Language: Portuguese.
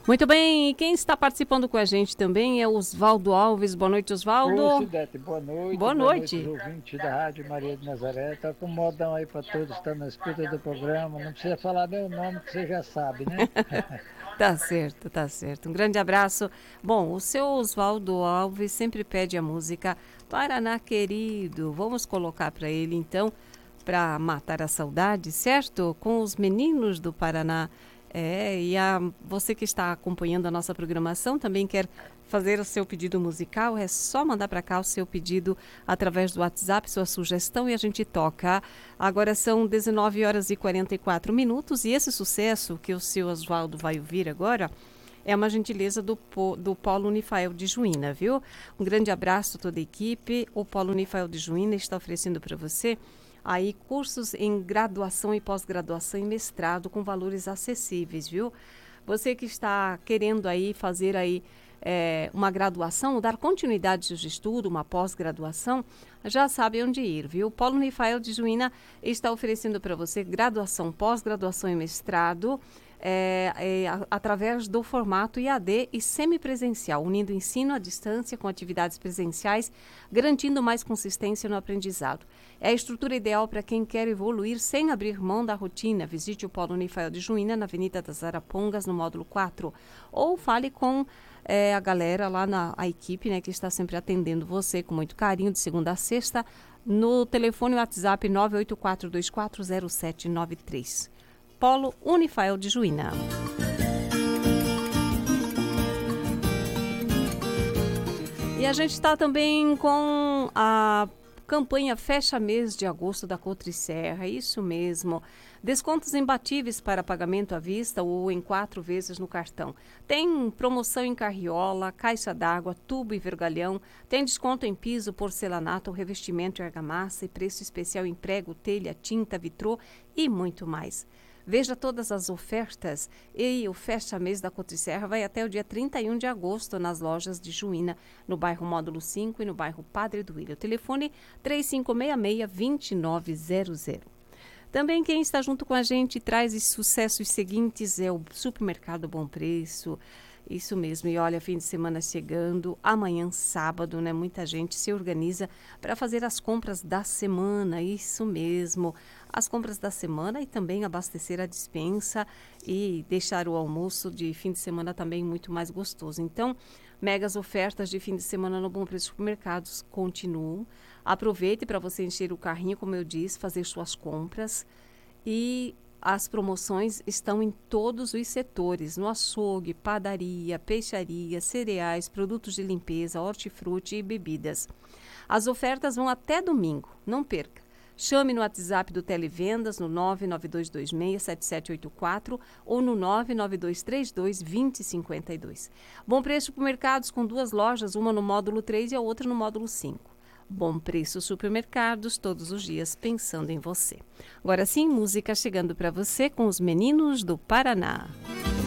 Muito bem, e quem está participando com a gente também é o Oswaldo Alves. Boa noite, Oswaldo. Ô, Cidete, Boa boa noite, os noite. ouvintes da Rádio Maria de Nazaré. Tá com um modão aí para todos que estão na escuta do programa. Não precisa falar meu nome, que você já sabe, né? Tá certo, tá certo. Um grande abraço. Bom, o seu Oswaldo Alves sempre pede a música Paraná Querido. Vamos colocar para ele então, para matar a saudade, certo? Com os meninos do Paraná. Você que está acompanhando a nossa programação também quer fazer o seu pedido musical, é só mandar para cá o seu pedido através do WhatsApp, sua sugestão e a gente toca. Agora são 19 horas e 44 minutos e esse sucesso que o seu Oswaldo vai ouvir agora é uma gentileza do Polo Unifael de Juína, viu? Um grande abraço a toda a equipe. O Polo Unifael de Juína está oferecendo para você aí cursos em graduação e pós-graduação e mestrado com valores acessíveis, viu? Você que está querendo aí fazer aí uma graduação, dar continuidade aos seus estudos, uma pós-graduação, já sabe onde ir, viu? O Polo Unifael de Juína está oferecendo para você graduação, pós-graduação e mestrado através do formato IAD e semipresencial, unindo ensino à distância com atividades presenciais, garantindo mais consistência no aprendizado. É a estrutura ideal para quem quer evoluir sem abrir mão da rotina. Visite o Polo Unifael de Juína, na Avenida das Arapongas, no módulo 4. Ou fale com a galera lá a equipe, né, que está sempre atendendo você com muito carinho, de segunda a sexta, no telefone WhatsApp 984240793. Polo Unifael de Juína. E a gente está também com a campanha Fecha Mês de Agosto da Cotriserra, isso mesmo. Descontos imbatíveis para pagamento à vista ou em 4 vezes no cartão. Tem promoção em carriola, caixa d'água, tubo e vergalhão. Tem desconto em piso, porcelanato, revestimento e argamassa e preço especial em prego, telha, tinta, vitrô e muito mais. Veja todas as ofertas e o Fecha Mês da Cotriserra vai até o dia 31 de agosto nas lojas de Juína, no bairro Módulo 5 e no bairro Padre Duílio. Telefone 3566-2900. Também quem está junto com a gente traz os sucessos seguintes é o Supermercado Bom Preço. Isso mesmo, e olha, fim de semana chegando, amanhã sábado, né? Muita gente se organiza para fazer as compras da semana, isso mesmo. As compras da semana e também abastecer a despensa e deixar o almoço de fim de semana também muito mais gostoso. Então, megas ofertas de fim de semana no Bom Preço Supermercados continuam. Aproveite para você encher o carrinho, como eu disse, fazer suas compras e as promoções estão em todos os setores, no açougue, padaria, peixaria, cereais, produtos de limpeza, hortifruti e bebidas. As ofertas vão até domingo, não perca. Chame no WhatsApp do Televendas no 992267784 ou no 992322052. Bom Preço Supermercados com 2 lojas, uma no módulo 3 e a outra no módulo 5. Bom Preço Supermercados, todos os dias pensando em você. Agora sim, música chegando para você com os meninos do Paraná.